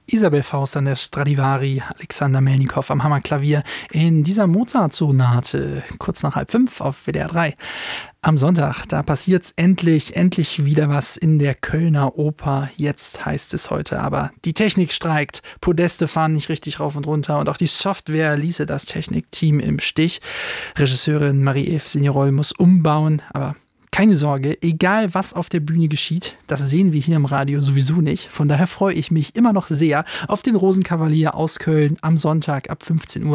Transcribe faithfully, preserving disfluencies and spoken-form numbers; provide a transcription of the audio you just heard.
Isabel Faust an der Stradivari, Alexander Melnikow am Hammerklavier in dieser Mozart-Sonate, kurz nach halb fünf auf W D R drei. Am Sonntag, da passiert's endlich, endlich wieder was in der Kölner Oper. Jetzt heißt es heute aber, die Technik streikt, Podeste fahren nicht richtig rauf und runter und auch die Software ließe das Technikteam im Stich. Regisseurin Marie-Eve Signerol muss umbauen, aber keine Sorge, egal was auf der Bühne geschieht, das sehen wir hier im Radio sowieso nicht. Von daher freue ich mich immer noch sehr auf den Rosenkavalier aus Köln am Sonntag ab fünfzehn Uhr.